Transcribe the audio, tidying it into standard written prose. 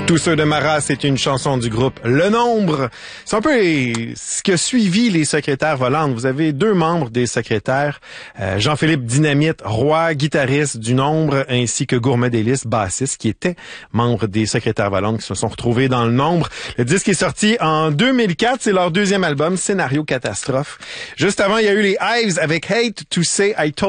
Tous ceux de Marat, c'est une chanson du groupe Le Nombre. C'est un peu ce que suivi les secrétaires volantes. Vous avez deux membres des secrétaires, Jean-Philippe Dynamite, Roy, guitariste du Nombre, ainsi que Gourmet Délices, bassiste, qui était membre des secrétaires volantes, qui se sont retrouvés dans Le Nombre. Le disque est sorti en 2004, c'est leur deuxième album, Scénario Catastrophe. Juste avant, il y a eu les Hives avec Hate to Say I Told